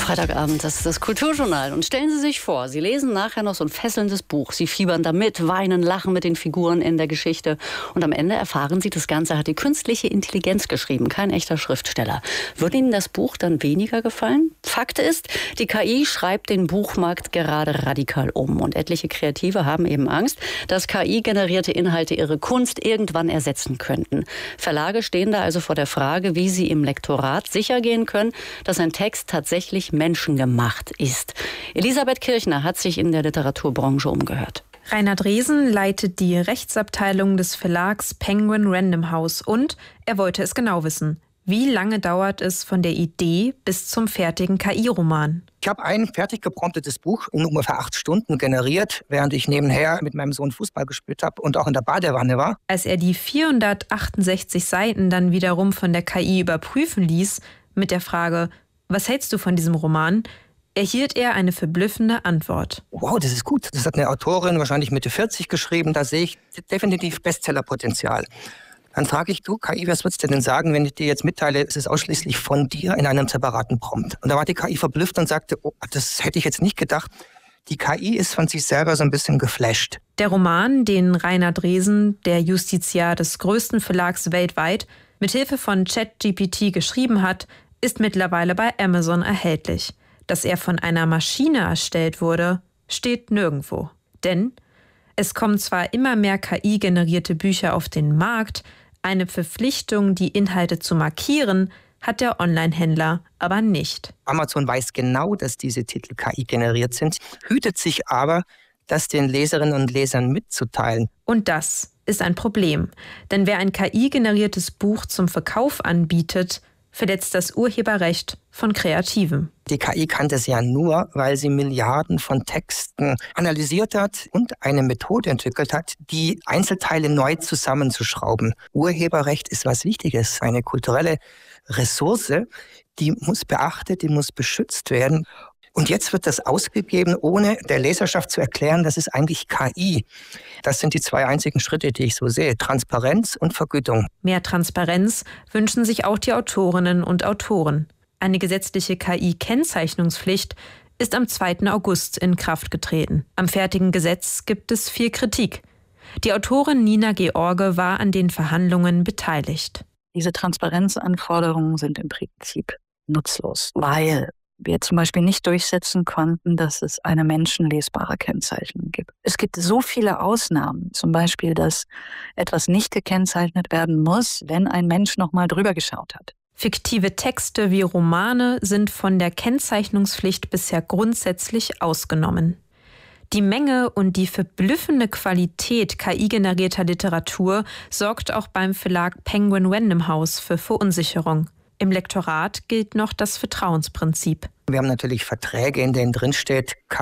Freitagabend, das ist das Kulturjournal. Und stellen Sie sich vor, Sie lesen nachher noch so ein fesselndes Buch. Sie fiebern damit, weinen, lachen mit den Figuren in der Geschichte. Und am Ende erfahren Sie, das Ganze hat die künstliche Intelligenz geschrieben, kein echter Schriftsteller. Würde Ihnen das Buch dann weniger gefallen? Fakt ist, die KI schreibt den Buchmarkt gerade radikal um. Und etliche Kreative haben eben Angst, dass KI-generierte Inhalte ihre Kunst irgendwann ersetzen könnten. Verlage stehen da also vor der Frage, wie sie im Lektorat sichergehen können, dass ein Text tatsächlich menschengemacht ist. Elisabeth Kirchner hat sich in der Literaturbranche umgehört. Rainer Dresen leitet die Rechtsabteilung des Verlags Penguin Random House und er wollte es genau wissen. Wie lange dauert es von der Idee bis zum fertigen KI-Roman? Ich habe ein fertig gepromptetes Buch in ungefähr 8 Stunden generiert, während ich nebenher mit meinem Sohn Fußball gespielt habe und auch in der Badewanne war. Als er die 468 Seiten dann wiederum von der KI überprüfen ließ, mit der Frage, was hältst du von diesem Roman, erhielt er eine verblüffende Antwort. Wow, das ist gut. Das hat eine Autorin wahrscheinlich Mitte 40 geschrieben. Da sehe ich definitiv Bestsellerpotenzial. Dann frage ich, du KI, was würdest du denn sagen, wenn ich dir jetzt mitteile, es ist ausschließlich von dir in einem separaten Prompt? Und da war die KI verblüfft und sagte, oh, das hätte ich jetzt nicht gedacht. Die KI ist von sich selber so ein bisschen geflasht. Der Roman, den Rainer Dresen, der Justiziar des größten Verlags weltweit, mithilfe von ChatGPT geschrieben hat, ist mittlerweile bei Amazon erhältlich. Dass er von einer Maschine erstellt wurde, steht nirgendwo. Denn es kommen zwar immer mehr KI-generierte Bücher auf den Markt, eine Verpflichtung, die Inhalte zu markieren, hat der Online-Händler aber nicht. Amazon weiß genau, dass diese Titel KI generiert sind, hütet sich aber, das den Leserinnen und Lesern mitzuteilen. Und das ist ein Problem. Denn wer ein KI-generiertes Buch zum Verkauf anbietet, verletzt das Urheberrecht von Kreativen. Die KI kann das ja nur, weil sie Milliarden von Texten analysiert hat und eine Methode entwickelt hat, die Einzelteile neu zusammenzuschrauben. Urheberrecht ist was Wichtiges, eine kulturelle Ressource, die muss beachtet, die muss beschützt werden. Und jetzt wird das ausgegeben, ohne der Leserschaft zu erklären, das ist eigentlich KI. Das sind die 2 einzigen Schritte, die ich so sehe. Transparenz und Vergütung. Mehr Transparenz wünschen sich auch die Autorinnen und Autoren. Eine gesetzliche KI-Kennzeichnungspflicht ist am 2. August in Kraft getreten. Am fertigen Gesetz gibt es viel Kritik. Die Autorin Nina George war an den Verhandlungen beteiligt. Diese Transparenzanforderungen sind im Prinzip nutzlos, weil wir zum Beispiel nicht durchsetzen konnten, dass es eine menschenlesbare Kennzeichnung gibt. Es gibt so viele Ausnahmen, zum Beispiel, dass etwas nicht gekennzeichnet werden muss, wenn ein Mensch nochmal drüber geschaut hat. Fiktive Texte wie Romane sind von der Kennzeichnungspflicht bisher grundsätzlich ausgenommen. Die Menge und die verblüffende Qualität KI-generierter Literatur sorgt auch beim Verlag Penguin Random House für Verunsicherung. Im Lektorat gilt noch das Vertrauensprinzip. Wir haben natürlich Verträge, in denen drin steht,